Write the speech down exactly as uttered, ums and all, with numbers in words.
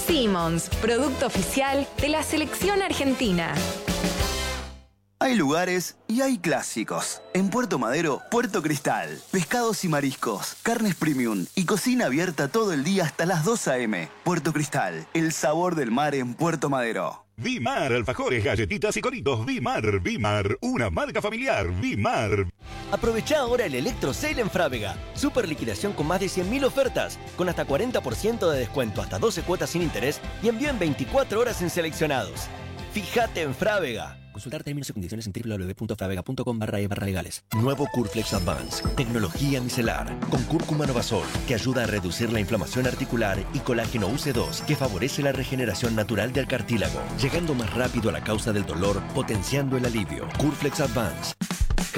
Simmons, producto oficial de la selección argentina. Hay lugares y hay clásicos. En Puerto Madero, Puerto Cristal. Pescados y mariscos, carnes premium y cocina abierta todo el día hasta las dos a eme Puerto Cristal, el sabor del mar en Puerto Madero. Vimar, alfajores, galletitas y coritos. Vimar, Vimar, una marca familiar. Vimar. Aprovecha ahora el Electro Sale en Frávega. Super liquidación con más de cien mil ofertas, con hasta cuarenta por ciento de descuento, hasta doce cuotas sin interés y envío en veinticuatro horas en seleccionados. Fíjate en Frávega. Consultar términos y condiciones en doble u doble u doble u punto fravega punto com barra e barra legales. Nuevo Curflex Advance. Tecnología micelar. Con cúrcuma novasol, que ayuda a reducir la inflamación articular, y colágeno U C dos, que favorece la regeneración natural del cartílago, llegando más rápido a la causa del dolor, potenciando el alivio. Curflex Advance.